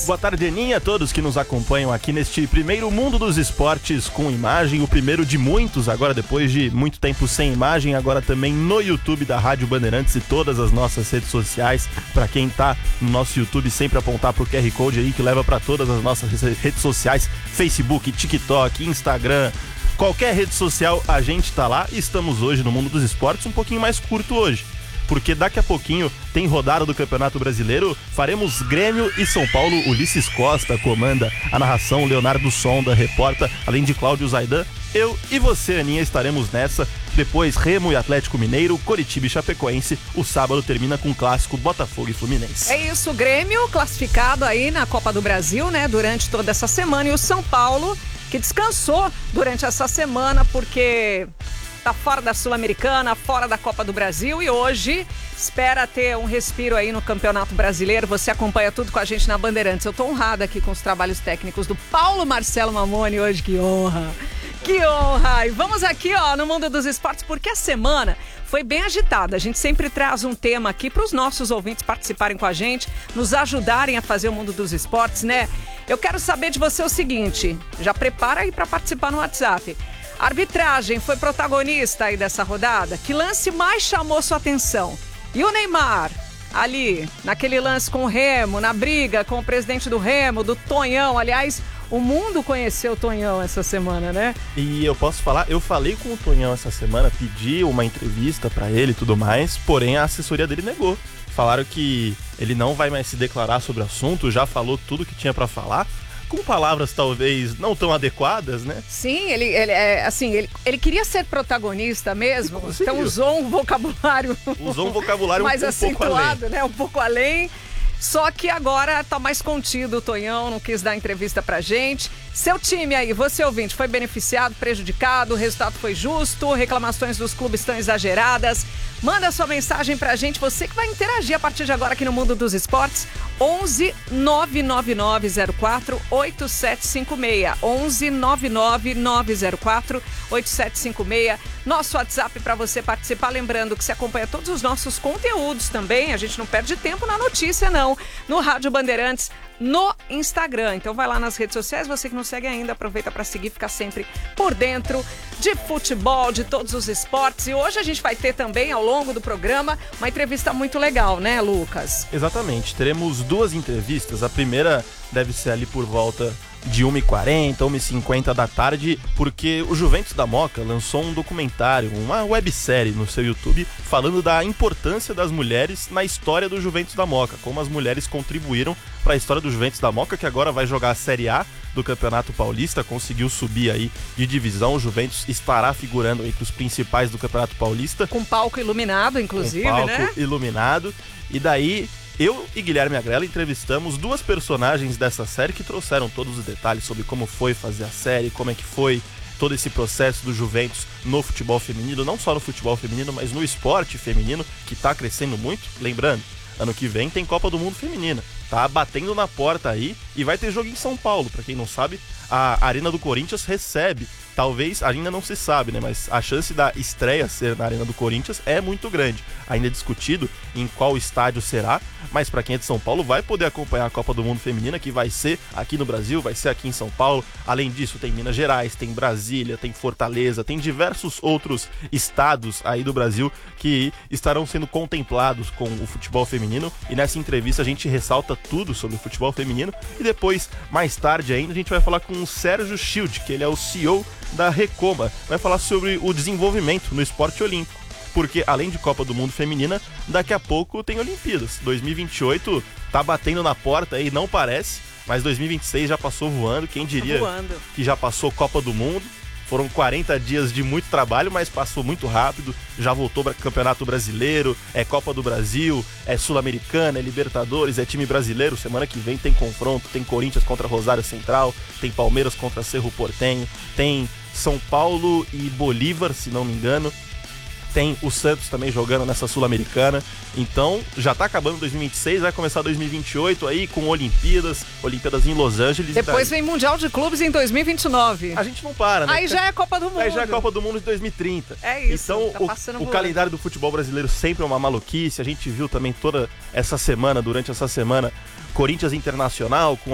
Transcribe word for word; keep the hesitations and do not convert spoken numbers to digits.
Boa tarde, Aninha, a todos que nos acompanham aqui neste primeiro Mundo dos Esportes com imagem, o primeiro de muitos, agora depois de muito tempo sem imagem, agora também no YouTube da Rádio Bandeirantes e todas as nossas redes sociais. Para quem tá no nosso YouTube, sempre apontar pro Q R Code aí que leva para todas as nossas redes sociais, Facebook, TikTok, Instagram, qualquer rede social a gente tá lá. E estamos hoje no Mundo dos Esportes um pouquinho mais curto hoje, porque daqui a pouquinho tem rodada do Campeonato Brasileiro. Faremos Grêmio e São Paulo. Ulisses Costa comanda a narração, Leonardo Sonda reporta, além de Cláudio Zaidan. Eu e você, Aninha, estaremos nessa. Depois Remo e Atlético Mineiro, Coritiba e Chapecoense. O sábado termina com o clássico Botafogo e Fluminense. É isso, o Grêmio classificado aí na Copa do Brasil, né, durante toda essa semana. E o São Paulo, que descansou durante essa semana porque tá fora da Sul-Americana, fora da Copa do Brasil, e hoje espera ter um respiro aí no Campeonato Brasileiro. Você acompanha tudo com a gente na Bandeirantes. Eu tô honrada aqui com os trabalhos técnicos do Paulo Marcelo Mamoni hoje. Que honra! Que honra! E vamos aqui, ó, no Mundo dos Esportes, porque a semana foi bem agitada. A gente sempre traz um tema aqui para os nossos ouvintes participarem com a gente, nos ajudarem a fazer o Mundo dos Esportes, né? Eu quero saber de você o seguinte, já prepara aí para participar no WhatsApp. A arbitragem foi protagonista aí dessa rodada? Que lance mais chamou sua atenção? E o Neymar, ali, naquele lance com o Remo, na briga com o presidente do Remo, do Tonhão. Aliás, o mundo conheceu o Tonhão essa semana, né? E eu posso falar, eu falei com o Tonhão essa semana, pedi uma entrevista pra ele e tudo mais, porém a assessoria dele negou. Falaram que ele não vai mais se declarar sobre o assunto, já falou tudo que tinha pra falar, com palavras talvez não tão adequadas, né? Sim, ele, ele, é, assim, ele, ele queria ser protagonista mesmo, então usou um vocabulário... Usou um vocabulário mais um, um acentuado, pouco além. né? Um pouco além. Só que agora tá mais contido o Tonhão, não quis dar entrevista pra gente. Seu time aí, você ouvinte, foi beneficiado, prejudicado, o resultado foi justo, reclamações dos clubes estão exageradas? Manda sua mensagem pra gente, você que vai interagir a partir de agora aqui no Mundo dos Esportes. onze nove nove nove zero quatro oito sete cinco seis. onze nove nove nove zero quatro oito sete cinco seis. Nosso WhatsApp para você participar. Lembrando que você acompanha todos os nossos conteúdos também. A gente não perde tempo na notícia, não. No Rádio Bandeirantes, no Instagram. Então vai lá nas redes sociais, você que não segue ainda, aproveita para seguir, ficar sempre por dentro de futebol, de todos os esportes. E hoje a gente vai ter também, ao longo do programa, uma entrevista muito legal, né, Lucas? Exatamente, teremos duas entrevistas. A primeira deve ser ali por volta de uma e quarenta, uma e cinquenta da tarde, porque o Juventus da Moca lançou um documentário, uma websérie no seu YouTube, falando da importância das mulheres na história do Juventus da Moca, como as mulheres contribuíram para a história do Juventus da Moca, que agora vai jogar a Série A do Campeonato Paulista, conseguiu subir aí de divisão. O Juventus estará figurando entre os principais do Campeonato Paulista. Com palco iluminado, inclusive, com palco né? iluminado. E daí, eu e Guilherme Agrella entrevistamos duas personagens dessa série que trouxeram todos os detalhes sobre como foi fazer a série, como é que foi todo esse processo do Juventus no futebol feminino, não só no futebol feminino, mas no esporte feminino, que tá crescendo muito. Lembrando, ano que vem tem Copa do Mundo Feminina, tá batendo na porta aí, e vai ter jogo em São Paulo. Pra quem não sabe, a Arena do Corinthians recebe, talvez, ainda não se sabe, né, mas a chance da estreia ser na Arena do Corinthians é muito grande. Ainda é discutido em qual estádio será, mas pra quem é de São Paulo vai poder acompanhar a Copa do Mundo Feminina, que vai ser aqui no Brasil, vai ser aqui em São Paulo. Além disso, tem Minas Gerais, tem Brasília, tem Fortaleza, tem diversos outros estados aí do Brasil que estarão sendo contemplados com o futebol feminino, e nessa entrevista a gente ressalta tudo sobre o futebol feminino. E depois, mais tarde ainda, a gente vai falar com o Sérgio Schild, que ele é o C E O da Recoma, vai falar sobre o desenvolvimento no esporte olímpico, porque além de Copa do Mundo Feminina, daqui a pouco tem Olimpíadas. dois mil e vinte e oito tá batendo na porta aí, não parece, mas dois mil e vinte e seis já passou voando. Quem diria voando. Que já passou Copa do Mundo? Foram quarenta dias de muito trabalho, mas passou muito rápido. Já voltou para Campeonato Brasileiro, é Copa do Brasil, é Sul-Americana, é Libertadores, é time brasileiro. Semana que vem tem confronto, tem Corinthians contra Rosário Central, tem Palmeiras contra Cerro Porteño, tem São Paulo e Bolívar, se não me engano. Tem o Santos também jogando nessa Sul-Americana. Então, já tá acabando dois mil e vinte e seis, vai começar dois mil e vinte e oito aí com Olimpíadas, Olimpíadas em Los Angeles. Depois vem Mundial de Clubes em dois mil e vinte e nove. A gente não para, né? Aí já é Copa do Mundo. Aí já é Copa do Mundo de dois mil e trinta. É isso, então, tá o, passando o voando. calendário do futebol brasileiro sempre é uma maluquice. A gente viu também toda essa semana, durante essa semana, Corinthians Internacional com